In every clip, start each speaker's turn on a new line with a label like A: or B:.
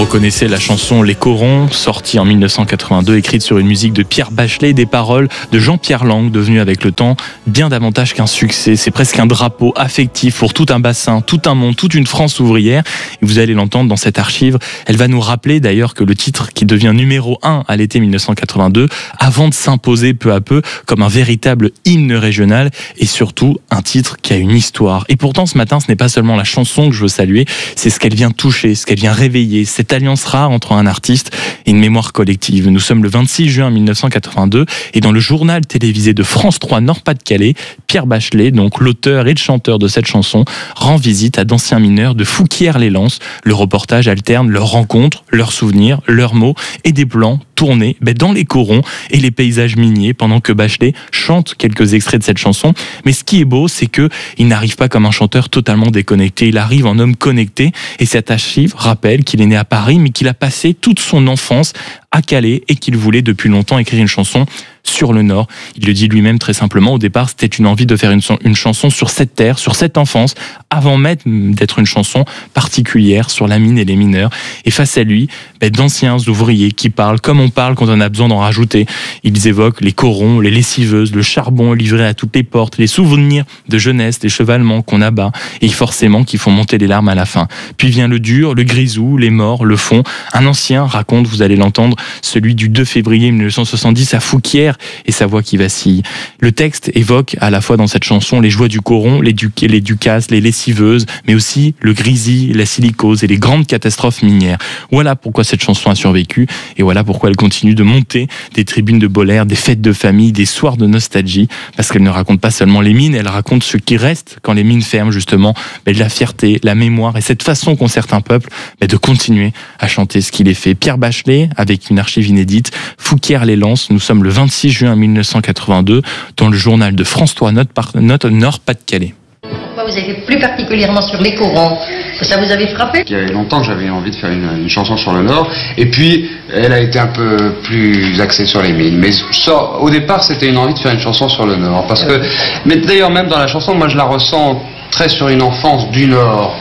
A: reconnaissez la chanson Les Corons, sortie en 1982, écrite sur une musique de Pierre Bachelet, des paroles de Jean-Pierre Lang, devenu avec le temps bien davantage qu'un succès. C'est presque un drapeau affectif pour tout un bassin, tout un monde, toute une France ouvrière. Et vous allez l'entendre dans cette archive. Elle va nous rappeler d'ailleurs que le titre qui devient numéro 1 à l'été 1982, avant de s'imposer peu à peu comme un véritable hymne régional et surtout un titre qui a une histoire. Et pourtant ce matin, ce n'est pas seulement la chanson que je veux saluer, c'est ce qu'elle vient toucher, ce qu'elle vient réveiller, cette alliance rare entre un artiste et une mémoire collective. Nous sommes le 26 juin 1982 et dans le journal télévisé de France 3 Nord-Pas-de-Calais, Pierre Bachelet, donc l'auteur et le chanteur de cette chanson, rend visite à d'anciens mineurs de Fouquier-les-Lances. Le reportage alterne leurs rencontres, leurs souvenirs, leurs mots et des plans tournés dans les corons et les paysages miniers pendant que Bachelet chante quelques extraits de cette chanson. Mais ce qui est beau, c'est que il n'arrive pas comme un chanteur totalement déconnecté, il arrive en homme connecté et cette archive rappelle qu'il est né à Paris mais qu'il a passé toute son enfance à Calais et qu'il voulait depuis longtemps écrire une chanson sur le Nord. Il le dit lui-même très simplement, au départ c'était une envie de faire une chanson sur cette terre, sur cette enfance, avant même d'être une chanson particulière sur la mine et les mineurs. Et face à lui, d'anciens ouvriers qui parlent comme on parle quand on a besoin d'en rajouter. Ils évoquent les corons, les lessiveuses, le charbon livré à toutes les portes, les souvenirs de jeunesse, les chevalements qu'on abat et forcément qui font monter les larmes à la fin. Puis vient le dur, le grisou, les morts, le fond. Un ancien raconte, vous allez l'entendre, celui du 2 février 1970 à Fouquier et sa voix qui vacille. Le texte évoque à la fois dans cette chanson les joies du coron, les ducasses, les lessiveuses, mais aussi le grisy, la silicose et les grandes catastrophes minières. Voilà pourquoi cette chanson a survécu et voilà pourquoi elle continue de monter des tribunes de Bollaert, des fêtes de famille, des soirs de nostalgie, parce qu'elle ne raconte pas seulement les mines, elle raconte ce qui reste quand les mines ferment justement, la fierté, la mémoire et cette façon qu'ont certains peuples de continuer à chanter ce qu'il est fait. Pierre Bachelet, avec une archive inédite, Fouquier-les-Lances, nous sommes le 26 juin 1982 dans le journal de France 3 Nord-Pas-de-Calais.
B: Pourquoi vous avez fait plus particulièrement sur les corons? Ça vous avait frappé?
C: Il y a longtemps que j'avais envie de faire une chanson sur le Nord, et puis elle a été un peu plus axée sur les mines. Mais ça, au départ, c'était une envie de faire une chanson sur le Nord, parce que, mais d'ailleurs même dans la chanson, moi je la ressens très sur une enfance du Nord.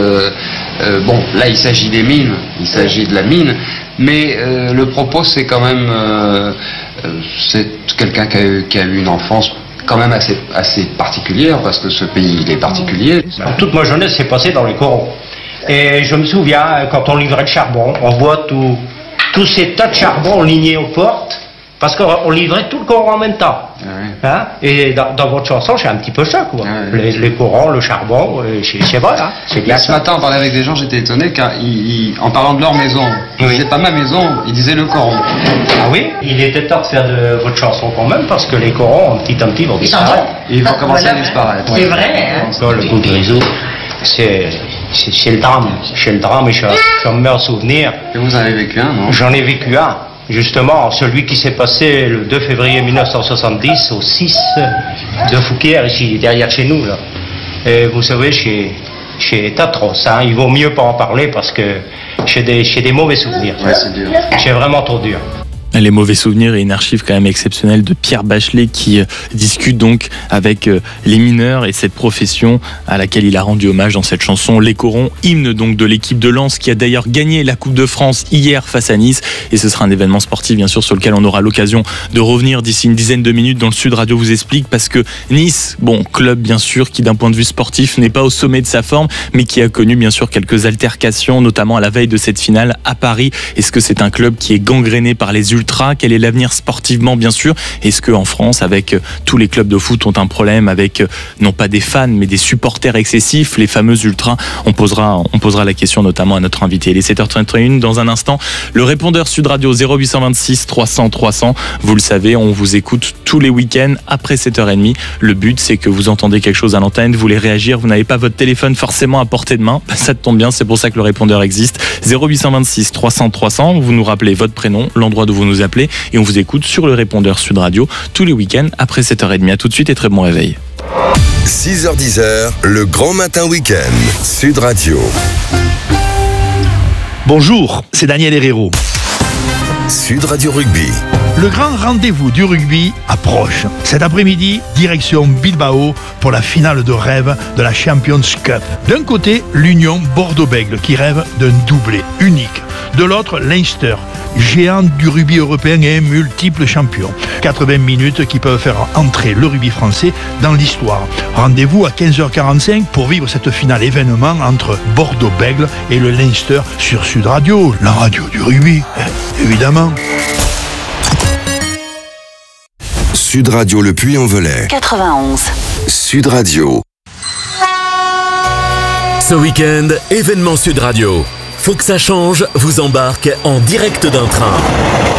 C: Bon, là il s'agit des mines, il s'agit de la mine, mais le propos c'est quand même, c'est quelqu'un qui a eu une enfance quand même assez particulière, parce que ce pays il est particulier.
D: Toute ma jeunesse s'est passée dans les corons. Et je me souviens, quand on livrait le charbon, on voit tous ces tas de charbon lignés aux portes, parce qu'on livrait tout le coron en même temps. Hein? Et dans votre chanson, j'ai un petit peu ça, quoi. Les corons, le charbon, c'est vrai, hein? C'est bien.
C: Ce matin, on parlait avec des gens, j'étais étonné, en parlant de leur maison, ils disaient pas ma maison, ils disaient le coron.
D: Ah oui? Il était temps de faire de votre chanson quand même, parce que les corons, petit à petit, vont disparaître.
C: Ils vont commencer à disparaître.
B: C'est vrai, hein?
D: Le coup de grisou, c'est le drame. C'est le drame, et je me mets en souvenir.
C: Et vous en avez vécu un, non?
D: J'en ai vécu un. Justement, celui qui s'est passé le 2 février 1970 au 6 de Fouquier, ici, derrière chez nous, là. Et vous savez, chez Tatros, hein, il vaut mieux pas en parler parce que j'ai des mauvais souvenirs.
C: Ouais, c'est dur.
D: C'est vraiment trop dur.
A: Les mauvais souvenirs et une archive quand même exceptionnelle de Pierre Bachelet qui discute donc avec les mineurs et cette profession à laquelle il a rendu hommage dans cette chanson Les Corons, hymne donc de l'équipe de Lens qui a d'ailleurs gagné la Coupe de France hier face à Nice, et ce sera un événement sportif bien sûr sur lequel on aura l'occasion de revenir d'ici une dizaine de minutes dans le Sud Radio vous explique, parce que Nice, club bien sûr qui d'un point de vue sportif n'est pas au sommet de sa forme mais qui a connu bien sûr quelques altercations notamment à la veille de cette finale à Paris. Est-ce que c'est un club qui est gangréné par les ultras? Quel est l'avenir sportivement bien sûr? Est-ce qu'en France, avec tous les clubs de foot ont un problème avec non pas des fans mais des supporters excessifs, les fameux ultras? On posera la question notamment à notre invité. Il est 7h31 dans un instant. Le répondeur Sud Radio 0826 300 300. Vous le savez, on vous écoute tous les week-ends après 7h30. Le but c'est que vous entendez quelque chose à l'antenne, vous voulez réagir, vous n'avez pas votre téléphone forcément à portée de main. Ça tombe bien, c'est pour ça que le répondeur existe. 0826 300 300. Vous nous rappelez votre prénom, l'endroit d'où vous nous appelez et on vous écoute sur le répondeur Sud Radio tous les week-ends après 7h30. À tout de suite et très bon réveil.
E: 6h10, le grand matin week-end, Sud Radio.
F: Bonjour, c'est Daniel Herrero.
E: Sud Radio Rugby.
F: Le grand rendez-vous du rugby approche. Cet après-midi, direction Bilbao pour la finale de rêve de la Champions Cup. D'un côté, l'Union Bordeaux-Bègles qui rêve d'un doublé unique. De l'autre, Leinster, géant du rugby européen et multiple champion. 80 minutes qui peuvent faire entrer le rugby français dans l'histoire. Rendez-vous à 15h45 pour vivre cette finale événement entre Bordeaux-Bègles et le Leinster sur Sud Radio, la radio du rugby, évidemment.
E: Sud Radio Le Puy-en-Velay.
G: 91.
E: Sud Radio.
H: Ce week-end, événement Sud Radio. Faut que ça change vous embarque en direct d'un train.